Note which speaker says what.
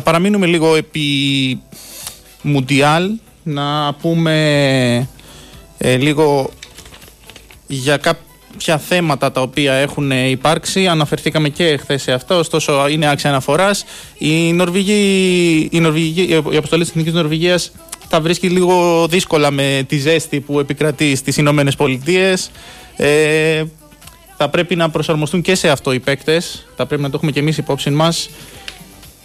Speaker 1: Θα παραμείνουμε λίγο επί Μουντιάλ, να πούμε λίγο για κάποια θέματα τα οποία έχουν υπάρξει. Αναφερθήκαμε και χθες σε αυτό, ωστόσο είναι άξια αναφοράς. Η αποστολή της Εθνικής Νορβηγίας τα βρίσκει λίγο δύσκολα με τη ζέστη που επικρατεί στις Ηνωμένες Πολιτείες. Θα πρέπει να προσαρμοστούν και σε αυτό οι παίκτες. Θα πρέπει να το έχουμε και εμείς υπόψη μας.